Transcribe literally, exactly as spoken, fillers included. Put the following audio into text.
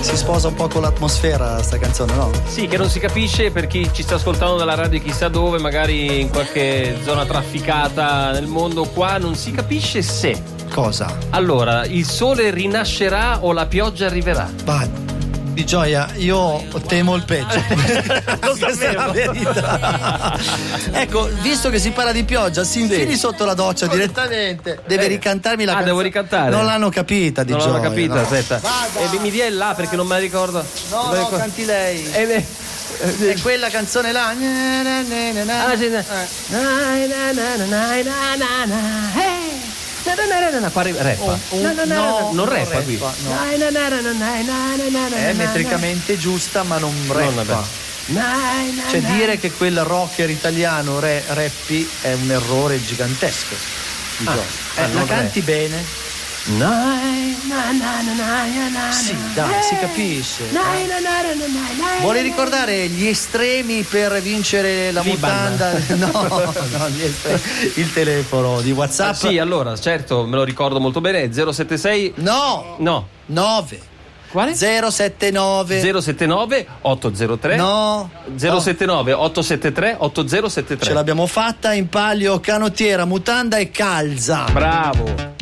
si sposa un po' con l'atmosfera sta canzone, no? Sì, che non si capisce per chi ci sta ascoltando dalla radio chissà dove, magari in qualche zona trafficata nel mondo. Qua non si capisce se cosa. Allora, il sole rinascerà o la pioggia arriverà? Vai. Di Gioia, io temo il peggio. Questa è la verità. Ecco, visto che si parla di pioggia, si infili sì. sotto la doccia direttamente. Deve eh. ricantarmi la ah, canzone. Ah, devo ricantare? Non l'hanno capita di non Gioia. Non l'hanno capita, no. aspetta. E mi viene là perché non me la ricordo. No, no, ricordo. Canti lei. Eh, beh. È quella canzone là. Ah, sì, eh. Qua rappa. Un, un, no, no, non rappa qui. No. È metricamente giusta, ma non rappa. Cioè dire che quel rocker italiano re, rappi è un errore gigantesco. Ah, eh, ah, la canti rappa. Bene. Sì, dai, si capisce. Eh? Vuole ricordare gli estremi per vincere la Liban. mutanda? No, no, gli estremi. Il telefono di WhatsApp. Sì, allora, certo, me lo ricordo molto bene. zero sette sei No. No. nove. Quale? zero sette nove zero sette nove otto zero tre No. zero sette nove otto sette tre otto zero sette tre. Ce l'abbiamo fatta in palio, canottiera, mutanda e calza. Bravo.